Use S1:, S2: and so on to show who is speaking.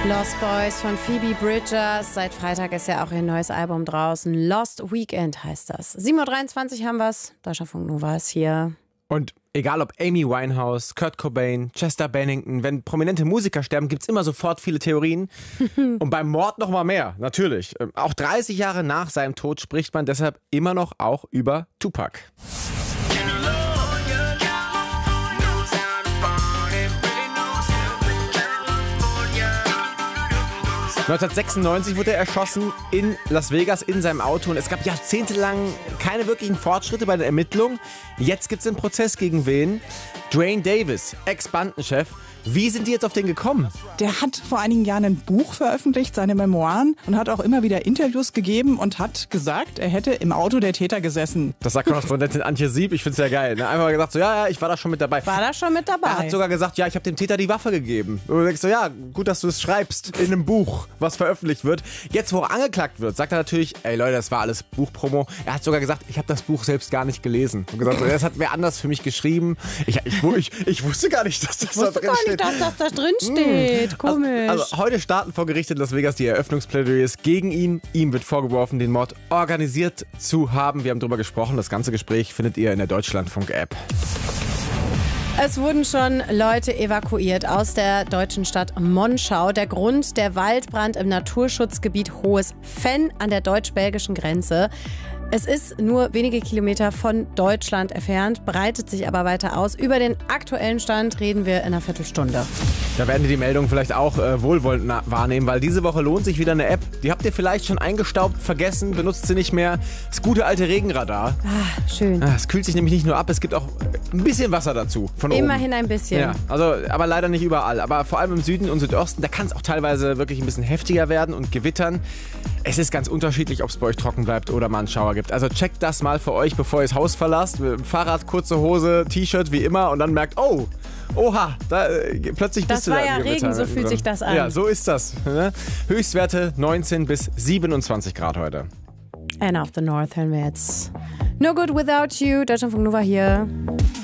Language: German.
S1: Lost Boys von Phoebe Bridgers. Seit Freitag ist ja auch ihr neues Album draußen. Lost Weekend heißt das. 7.23 Uhr haben wir's. Deutschlandfunk Nova ist hier.
S2: Und egal ob Amy Winehouse, Kurt Cobain, Chester Bennington, wenn prominente Musiker sterben, gibt's immer sofort viele Theorien. Und beim Mord noch mal mehr, natürlich. Auch 30 Jahre nach seinem Tod spricht man deshalb immer noch auch über Tupac. 1996 wurde er erschossen in Las Vegas in seinem Auto und es gab jahrzehntelang keine wirklichen Fortschritte bei den Ermittlungen. Jetzt gibt es einen Prozess gegen wen? Duane Davis, Ex-Bandenchef. Wie sind die jetzt auf den gekommen?
S3: Der hat vor einigen Jahren ein Buch veröffentlicht, seine Memoiren, und hat auch immer wieder Interviews gegeben und hat gesagt, er hätte im Auto der Täter gesessen.
S2: Das sagt Korrespondentin Antje Sieb, ich find's ja geil. Ne? Einfach gesagt so, ja, ich war da schon mit dabei.
S1: War da schon mit dabei?
S2: Er hat sogar gesagt, ja, ich habe dem Täter die Waffe gegeben. Und du denkst so, ja, gut, dass du es schreibst in einem Buch, was veröffentlicht wird. Jetzt, wo er angeklagt wird, sagt er natürlich, ey Leute, das war alles Buchpromo. Er hat sogar gesagt, ich habe das Buch selbst gar nicht gelesen. Und gesagt, so, das hat wer anders für mich geschrieben. Ich wusste gar nicht, dass das da drin steht.
S1: Dass das da drin steht. Komisch.
S2: Also heute starten vor Gericht in Las Vegas die Eröffnungsplädoyers gegen ihn. Ihm wird vorgeworfen, den Mord organisiert zu haben. Wir haben darüber gesprochen. Das ganze Gespräch findet ihr in der Deutschlandfunk-App.
S1: Es wurden schon Leute evakuiert aus der deutschen Stadt Monschau. Der Grund, der Waldbrand im Naturschutzgebiet Hohes Venn an der deutsch-belgischen Grenze. Es ist nur wenige Kilometer von Deutschland entfernt, breitet sich aber weiter aus. Über den aktuellen Stand reden wir in einer Viertelstunde.
S2: Da werden die Meldungen vielleicht auch wohlwollend wahrnehmen, weil diese Woche lohnt sich wieder eine App. Die habt ihr vielleicht schon eingestaubt, vergessen, benutzt sie nicht mehr. Das gute alte Regenradar.
S1: Ah, schön.
S2: Es kühlt sich nämlich nicht nur ab, es gibt auch ein bisschen Wasser dazu von oben.
S1: Immerhin ein bisschen.
S2: Ja, also, aber leider nicht überall. Aber vor allem im Süden und Südosten, da kann es auch teilweise wirklich ein bisschen heftiger werden und gewittern. Es ist ganz unterschiedlich, ob es bei euch trocken bleibt oder mal einen Schauer gibt. Also checkt das mal für euch, bevor ihr das Haus verlasst. Fahrrad, kurze Hose, T-Shirt wie immer und dann merkt, oha, da plötzlich bist du da.
S1: Das war ja Regen, so fühlt sich das an.
S2: Ja, so ist das. Ne? Höchstwerte 19 bis 27 Grad heute.
S1: Anna of the North hören wir jetzt. No Good Without You, Deutschlandfunk Nova hier.